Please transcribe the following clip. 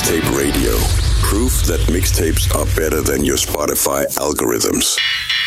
Mixtape Radio. Proof that mixtapes are better than your Spotify algorithms.